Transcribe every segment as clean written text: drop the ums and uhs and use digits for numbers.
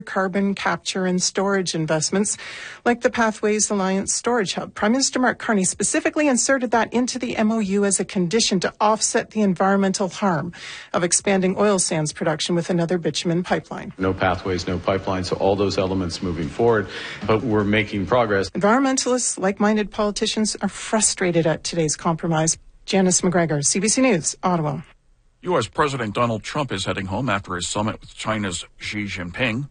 carbon capture and storage investments like the Pathways Alliance Storage Hub. Prime Minister Mark Carney specifically inserted that into the MOU as a condition to offset the environmental harm of expanding oil sands production with another bitumen pipeline. No pathways, no pipeline, so all those elements moving forward, but we're making progress. Environmentalists, like-minded politicians, are frustrated at today's compromise. Janice McGregor, CBC News, Ottawa. U.S. President Donald Trump is heading home after his summit with China's Xi Jinping.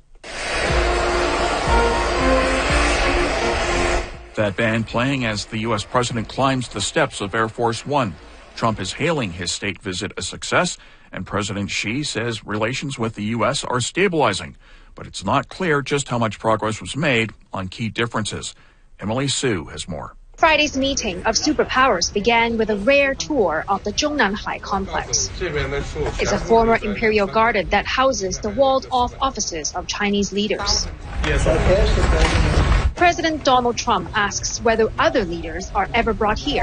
That band playing as the U.S. president climbs the steps of Air Force One. Trump is hailing his state visit a success, and President Xi says relations with the U.S. are stabilizing. But it's not clear just how much progress was made on key differences. Emily Sue has more. Friday's meeting of superpowers began with a rare tour of the Zhongnanhai complex. It's a former imperial garden that houses the walled-off offices of Chinese leaders. President Donald Trump asks whether other leaders are ever brought here.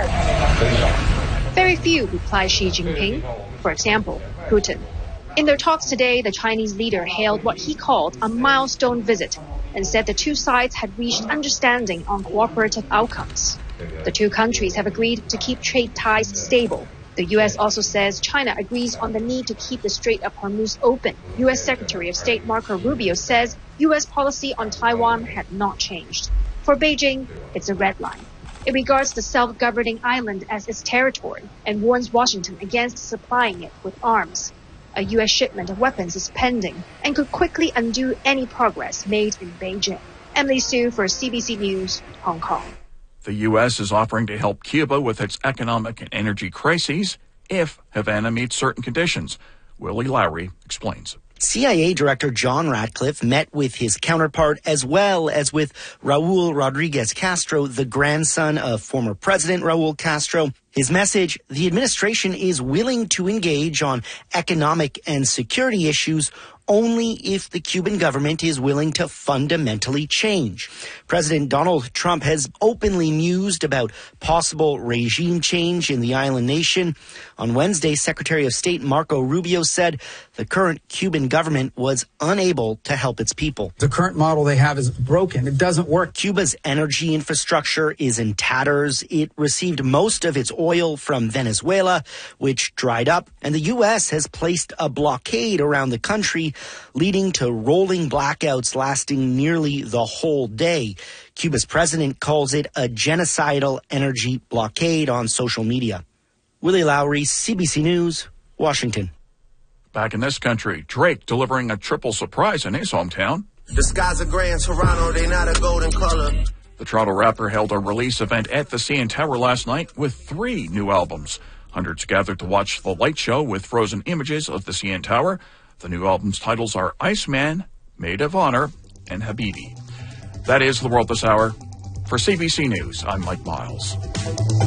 Very few, replies Xi Jinping. For example, Putin. In their talks today, the Chinese leader hailed what he called a milestone visit and said the two sides had reached understanding on cooperative outcomes. The two countries have agreed to keep trade ties stable. The U.S. also says China agrees on the need to keep the Strait of Hormuz open. U.S. Secretary of State Marco Rubio says U.S. policy on Taiwan had not changed. For Beijing, it's a red line. It regards the self-governing island as its territory and warns Washington against supplying it with arms. A U.S. shipment of weapons is pending and could quickly undo any progress made in Beijing. Emily Sue for CBC News, Hong Kong. The U.S. is offering to help Cuba with its economic and energy crises if Havana meets certain conditions. Willie Lowry explains. CIA Director John Ratcliffe met with his counterpart as well as with Raul Rodriguez Castro, the grandson of former President Raul Castro. His message, the administration is willing to engage on economic and security issues only if the Cuban government is willing to fundamentally change. President Donald Trump has openly mused about possible regime change in the island nation. On Wednesday, Secretary of State Marco Rubio said the current Cuban government was unable to help its people. The current model they have is broken. It doesn't work. Cuba's energy infrastructure is in tatters. It received most of its oil from Venezuela, which dried up, and the U.S. has placed a blockade around the country, leading to rolling blackouts lasting nearly the whole day. Cuba's president calls it a genocidal energy blockade on social media. Willie Lowry, CBC News, Washington. Back in this country, Drake delivering a triple surprise in his hometown. The skies are gray in Toronto, they not a golden color. The Toronto rapper held a release event at the CN Tower last night with 3 new albums. Hundreds gathered to watch the light show with frozen images of the CN Tower. The new album's titles are Iceman, Maid of Honor, and Habibi. That is the world this hour. For CBC News, I'm Mike Miles.